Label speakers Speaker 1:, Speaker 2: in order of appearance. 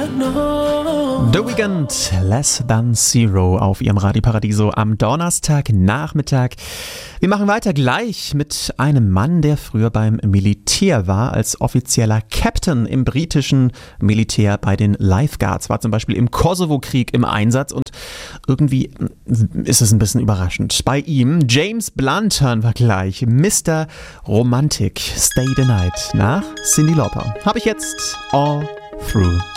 Speaker 1: The Weeknd, Less Than Zero auf ihrem Radio Paradiso am Donnerstagnachmittag. Wir machen weiter gleich mit einem Mann, der früher beim Militär war, als offizieller Captain im britischen Militär bei den Lifeguards, war zum Beispiel im Kosovo-Krieg im Einsatz und irgendwie ist es ein bisschen überraschend. Bei ihm, James Blunt, hören wir gleich, Mr. Romantic, Stay the Night nach Cyndi Lauper. Habe ich jetzt All Through